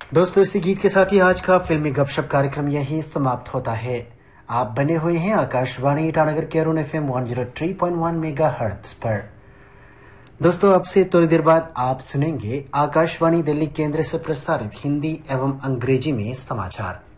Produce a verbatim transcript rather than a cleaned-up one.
दोस्तों, इसी गीत के साथ ही आज का फिल्मी गपशप कार्यक्रम यहीं समाप्त होता है। आप बने हुए हैं आकाशवाणी ईटानगर के Arun F M one zero three point one mega hertz पर। दोस्तों, अब से थोड़ी देर बाद आप सुनेंगे आकाशवाणी दिल्ली केंद्र से प्रसारित हिंदी एवं अंग्रेजी में समाचार।